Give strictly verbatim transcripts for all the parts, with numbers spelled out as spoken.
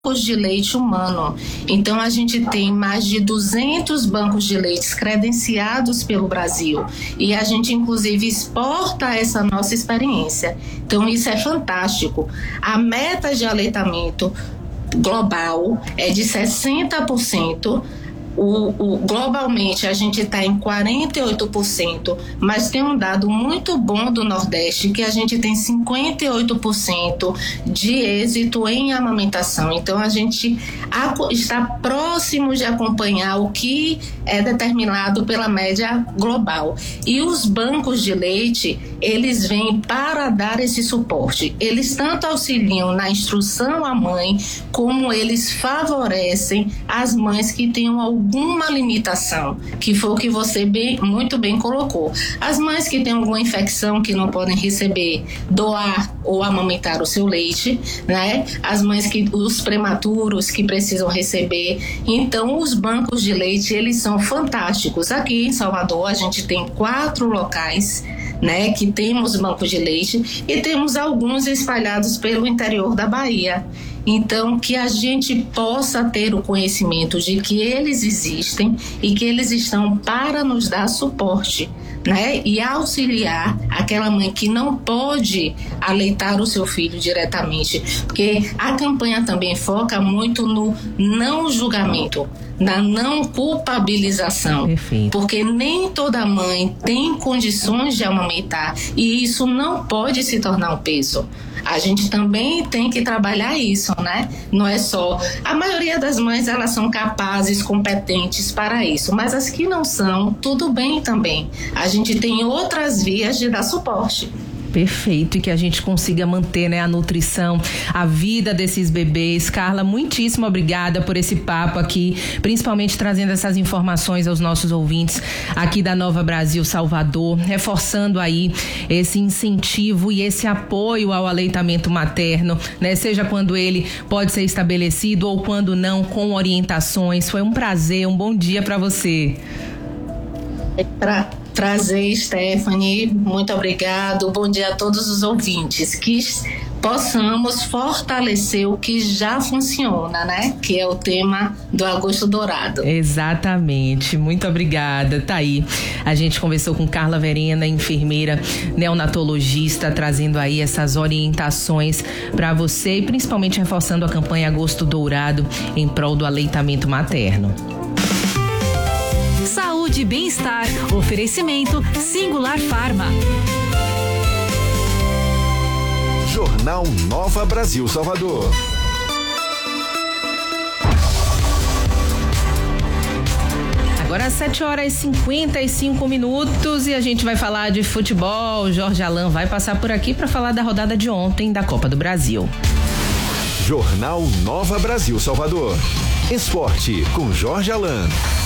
de leite humano. Então a gente tem mais de duzentos bancos de leite credenciados pelo Brasil e a gente inclusive exporta essa nossa experiência. Então isso é fantástico. A meta de aleitamento global é de sessenta por cento. O, o, globalmente a gente está em quarenta e oito por cento, mas tem um dado muito bom do Nordeste que a gente tem cinquenta e oito por cento de êxito em amamentação. Então a gente está próximo de acompanhar o que é determinado pela média global. E os bancos de leite, eles vêm para dar esse suporte. Eles tanto auxiliam na instrução à mãe, como eles favorecem as mães que tenham algum alguma limitação, que foi o que você bem, muito bem colocou. As mães que têm alguma infecção que não podem receber, doar ou amamentar o seu leite, né? As mães que, os prematuros que precisam receber. Então, os bancos de leite, eles são fantásticos. Aqui em Salvador, a gente tem quatro locais, né, que temos bancos de leite e temos alguns espalhados pelo interior da Bahia. Então, que a gente possa ter o conhecimento de que eles existem e que eles estão para nos dar suporte, né? E auxiliar aquela mãe que não pode aleitar o seu filho diretamente, porque a campanha também foca muito no não julgamento, na não culpabilização. Perfeito. Porque nem toda mãe tem condições de amamentar e isso não pode se tornar um peso. A gente também tem que trabalhar isso, né? Não é só... A maioria das mães, elas são capazes, competentes para isso, mas as que não são, tudo bem também. A gente tem outras vias de dar suporte. Perfeito, e que a gente consiga manter, né, a nutrição, a vida desses bebês. Carla, muitíssimo obrigada por esse papo aqui, principalmente trazendo essas informações aos nossos ouvintes aqui da Nova Brasil Salvador, reforçando aí esse incentivo e esse apoio ao aleitamento materno, né, seja quando ele pode ser estabelecido ou quando não, com orientações. Foi um prazer, um bom dia para você. É pra prazer, Stephanie, muito obrigado. Bom dia a todos os ouvintes. Que possamos fortalecer o que já funciona, né? Que é o tema do Agosto Dourado. Exatamente, muito obrigada. Tá aí, a gente conversou com Carla Verena, enfermeira neonatologista, trazendo aí essas orientações para você e principalmente reforçando a campanha Agosto Dourado em prol do aleitamento materno. Saúde e bem-estar. Oferecimento Singular Farma. Jornal Nova Brasil Salvador. Agora às sete horas e cinquenta e cinco minutos e a gente vai falar de futebol. Jorge Alain vai passar por aqui para falar da rodada de ontem da Copa do Brasil. Jornal Nova Brasil Salvador. Esporte com Jorge Alain.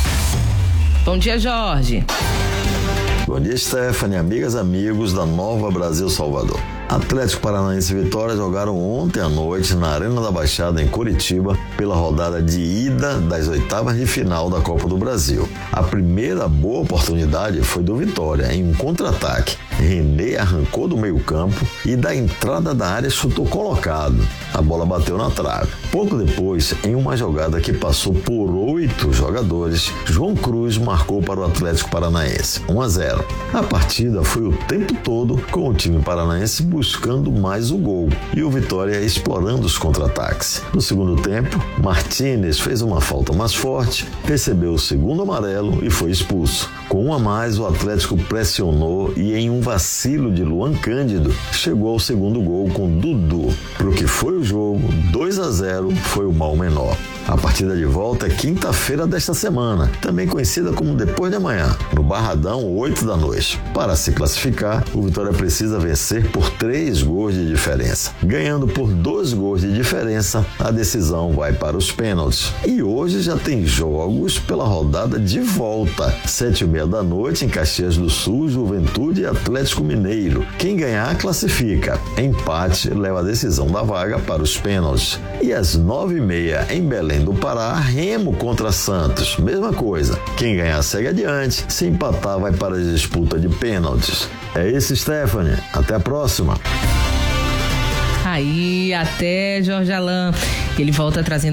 Bom dia, Jorge. Bom dia, Stephanie, amigas e amigos da Nova Brasil Salvador. Atlético Paranaense e Vitória jogaram ontem à noite na Arena da Baixada, em Curitiba, pela rodada de ida das oitavas de final da Copa do Brasil. A primeira boa oportunidade foi do Vitória, em um contra-ataque. René arrancou do meio-campo e da entrada da área chutou colocado. A bola bateu na trave. Pouco depois, em uma jogada que passou por oito jogadores, João Cruz marcou para o Atlético Paranaense, um a zero. A partida foi o tempo todo com o time paranaense buscando mais o gol e o Vitória explorando os contra-ataques. No segundo tempo, Martínez fez uma falta mais forte, recebeu o segundo amarelo e foi expulso. Com um a mais, o Atlético pressionou e, em um vacilo de Luan Cândido, chegou ao segundo gol com Dudu. Pro que foi o jogo, dois a zero foi o mal menor. A partida de volta é quinta-feira desta semana, também conhecida como depois de amanhã, no Barradão, oito da noite. Para se classificar, o Vitória precisa vencer por três gols de diferença. Ganhando por dois gols de diferença, a decisão vai para os pênaltis. E hoje já tem jogos pela rodada de volta. Sete e meia da noite em Caxias do Sul, Juventude e Atlético Mineiro. Quem ganhar, classifica. Empate leva a decisão da vaga para os pênaltis. E às nove e meia em Belém do Pará, Remo contra Santos. Mesma coisa. Quem ganhar segue adiante. Se empatar, vai para a disputa de pênaltis. É isso, Stephanie. Até a próxima. Aí, até, Jorge Alain. Ele volta trazendo